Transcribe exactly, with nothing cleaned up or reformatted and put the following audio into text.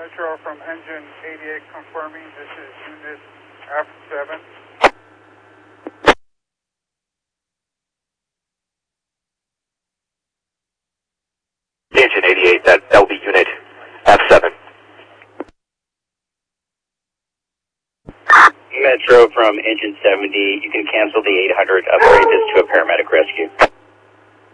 Metro from engine eighty-eight confirming this is unit F seven. Engine eighty-eight, that, that will be unit F seven. Metro from engine seventy, you can cancel the eight hundred, upgrade this to a paramedic rescue.